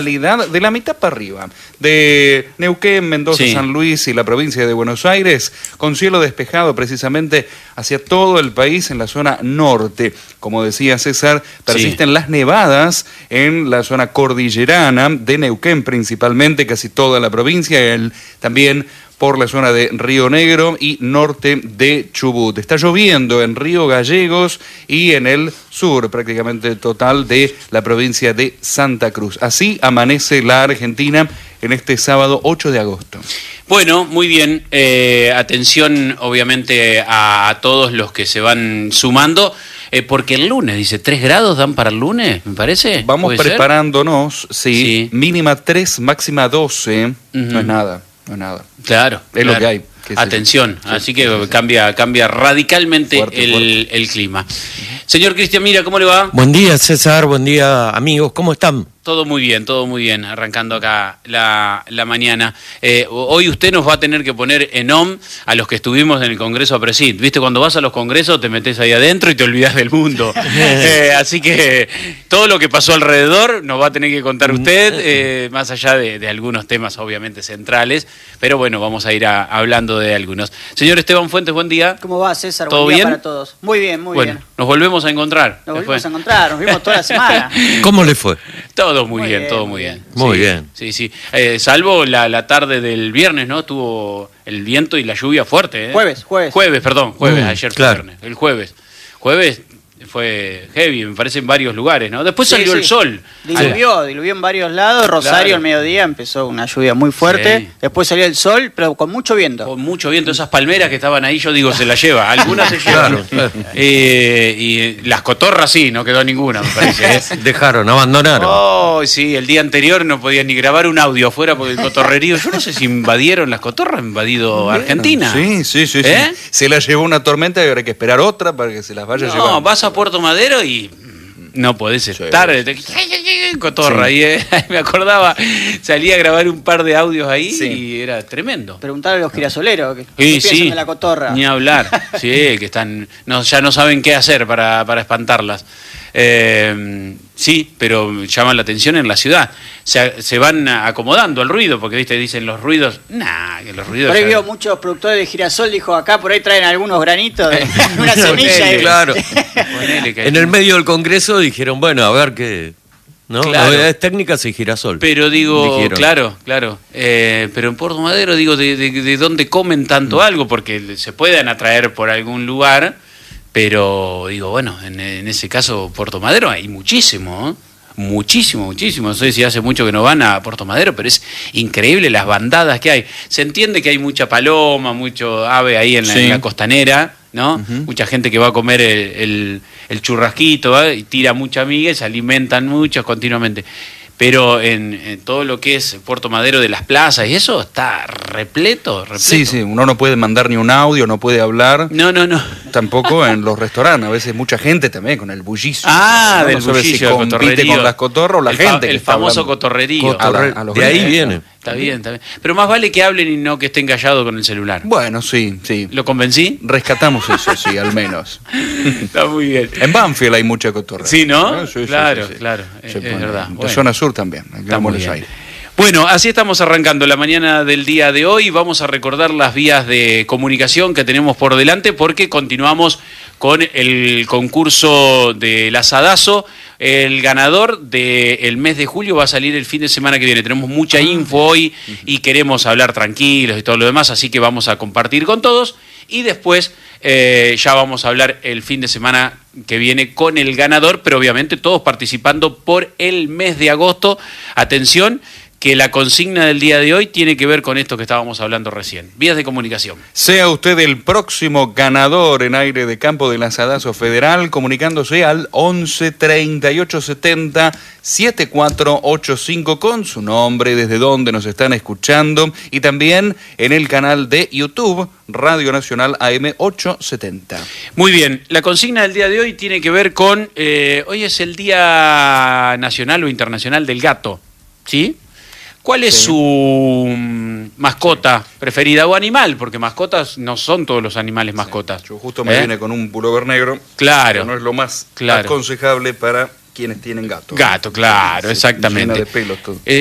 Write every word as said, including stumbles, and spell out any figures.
de la mitad para arriba, de Neuquén, Mendoza, sí. San Luis y la provincia de Buenos Aires, con cielo despejado precisamente hacia todo el país en la zona norte. Como decía César, persisten sí. las nevadas en la zona cordillerana de Neuquén principalmente, casi toda la provincia, el, también por la zona de Río Negro y norte de Chubut. Está lloviendo en Río Gallegos y en el sur prácticamente total de la provincia de Santa Cruz. Así amanece la Argentina en este sábado ocho de agosto. Bueno, muy bien. Eh, atención obviamente a, a todos los que se van sumando. Eh, porque el lunes, dice, ¿tres grados dan para el lunes, me parece? Vamos preparándonos, sí, sí. Mínima tres, máxima doce, uh-huh. No es nada. No, nada. Claro. Es claro. lo que hay. Atención, sí, así que sí, sí. cambia cambia radicalmente fuerte, el, fuerte. el clima. Señor Cristian Mira, ¿cómo le va? Buen día, César, buen día, amigos, ¿cómo están? Todo muy bien, todo muy bien, arrancando acá la, la mañana. Eh, hoy usted nos va a tener que poner en on a los que estuvimos en el Congreso APRESID. ¿Viste? Cuando vas a los congresos te metes ahí adentro y te olvidas del mundo. eh, así que todo lo que pasó alrededor nos va a tener que contar usted, eh, más allá de, de algunos temas obviamente centrales. Pero bueno, vamos a ir a, hablando de algunos. Señor Esteban Fuentes, buen día. ¿Cómo va, César? ¿Todo buen día bien? Para todos. Muy bien, muy bueno, bien. Nos volvemos a encontrar. Nos volvemos a encontrar, nos vimos toda la semana. ¿Cómo le fue? Todo muy, muy bien, bien, todo muy bien. bien. Muy sí, bien. Sí, sí. Eh, salvo la, la tarde del viernes, ¿no? Tuvo el viento y la lluvia fuerte. ¿eh? Jueves, jueves. Jueves, perdón, jueves, mm, ayer fue claro. viernes. El jueves. Jueves fue heavy, me parece, en varios lugares, ¿no? Después sí, salió sí. el sol. Diluvió, diluvió en varios lados. Rosario claro. al mediodía empezó una lluvia muy fuerte. Sí. Después salió el sol, pero con mucho viento. Con mucho viento. Esas palmeras que estaban ahí, yo digo, se las lleva. Algunas se llevan. Claro. Eh, y las cotorras sí, no quedó ninguna, me parece. ¿eh? Dejaron, abandonaron. Oh, sí, el día anterior no podían ni grabar un audio afuera porque el cotorrerío. Yo no sé si invadieron las cotorras, invadido bueno, Argentina. Sí, sí, sí, ¿Eh? sí. Se las llevó una tormenta y ahora hay que esperar otra para que se las vaya no, a llevar. No, vas a Puerto Madero y no podés estar. Sí. Cotorra. Sí. Y eh, me acordaba, salí a grabar un par de audios ahí sí. y era tremendo. Preguntar a los girasoleros que sí, piensan sí. de la cotorra. Ni hablar. Sí, que están, no, ya no saben qué hacer para, para espantarlas. Eh, sí, pero llaman la atención en la ciudad. Se, se van acomodando al ruido, porque viste dicen los ruidos, nah, que los ruidos. Por ahí ya... vio muchos productores de girasol, dijo acá, por ahí traen algunos granitos, de una semilla. Y... Claro. Que en el medio del Congreso dijeron, bueno, a ver qué. ¿No? Claro. Novedades técnicas y girasol. Pero digo, dijeron. claro, claro. Eh, pero en Puerto Madero, digo, de, de, de dónde comen tanto mm. algo, porque se pueden atraer por algún lugar. Pero digo, bueno, en, en ese caso Puerto Madero hay muchísimo, ¿eh? muchísimo, muchísimo. No sé si hace mucho que no van a Puerto Madero, pero es increíble las bandadas que hay. Se entiende que hay mucha paloma, mucho ave ahí en la, sí. en la costanera, ¿no? Uh-huh. Mucha gente que va a comer el, el, el churrasquito, ¿eh? Y tira mucha miga y se alimentan muchos continuamente. Pero en, en todo lo que es Puerto Madero de las plazas y eso está repleto, repleto. Sí, sí, uno no puede mandar ni un audio, no puede hablar. No, no, no. Tampoco en los restaurantes, a veces mucha gente también con el bullicio. Ah, ¿no? del no bullicio, si compite con las cotorras o la el gente fa- que El está famoso hablando. cotorrerío. Cotorre- a la, a de ahí viene. Está bien, está bien. Pero más vale que hablen y no que estén callados con el celular. Bueno, sí, sí. ¿Lo convencí? Rescatamos eso, sí, al menos. Está muy bien. En Banfield hay mucha cotorra. Sí, ¿no? ¿no? Sí, claro, sí, sí. claro. Es, es verdad. En la bueno. zona sur también, en Buenos Aires. Bueno, así estamos arrancando la mañana del día de hoy. Vamos a recordar las vías de comunicación que tenemos por delante porque continuamos con el concurso del asadazo. El ganador del mes de julio va a salir el fin de semana que viene. Tenemos mucha info hoy y queremos hablar tranquilos y todo lo demás, así que vamos a compartir con todos. Y después eh, ya vamos a hablar el fin de semana que viene con el ganador, pero obviamente todos participando por el mes de agosto. Atención, que la consigna del día de hoy tiene que ver con esto que estábamos hablando recién. Vías de comunicación. Sea usted el próximo ganador en aire de campo del asadazo federal, comunicándose al once treinta y ocho setenta setenta y cuatro ochenta y cinco con su nombre, desde donde nos están escuchando, y también en el canal de YouTube, Radio Nacional A M ochocientos setenta. Muy bien, la consigna del día de hoy tiene que ver con, eh, hoy es el Día Nacional o Internacional del Gato, ¿sí? ¿Cuál es sí. su mascota sí. preferida o animal? Porque mascotas no son todos los animales mascotas. Sí. Yo justo me ¿Eh? vine con un pullover negro. Claro. Que no es lo más claro. aconsejable para quienes tienen gato. Gato, claro, Sí, exactamente. Lleno de pelos todo. Eh,